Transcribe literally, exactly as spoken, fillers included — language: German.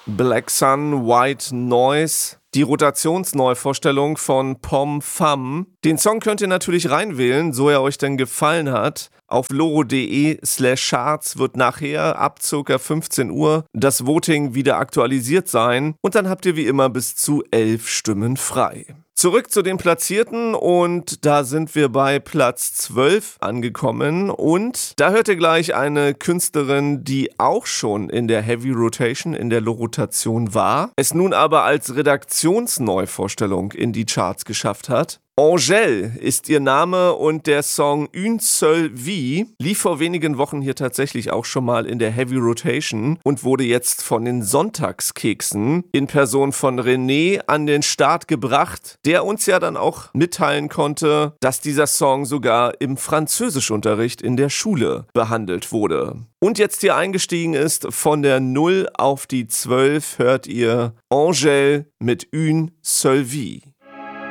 Black Sun, White Noise, die Rotationsneuvorstellung von Pom Fam. Den Song könnt ihr natürlich reinwählen, so er euch denn gefallen hat. Auf loro.de slash charts wird nachher ab ca. fünfzehn Uhr das Voting wieder aktualisiert sein und dann habt ihr wie immer bis zu elf Stimmen frei. Zurück zu den Platzierten und da sind wir bei Platz zwölf angekommen und da hört ihr gleich eine Künstlerin, die auch schon in der Heavy Rotation, in der Low-Rotation war, es nun aber als Redaktionsneuvorstellung in die Charts geschafft hat. Angèle ist ihr Name und der Song Une seule vie lief vor wenigen Wochen hier tatsächlich auch schon mal in der Heavy Rotation und wurde jetzt von den Sonntagskeksen in Person von René an den Start gebracht, der uns ja dann auch mitteilen konnte, dass dieser Song sogar im Französischunterricht in der Schule behandelt wurde. Und jetzt hier eingestiegen ist, von der null auf die zwölf hört ihr Angèle mit Une seule vie.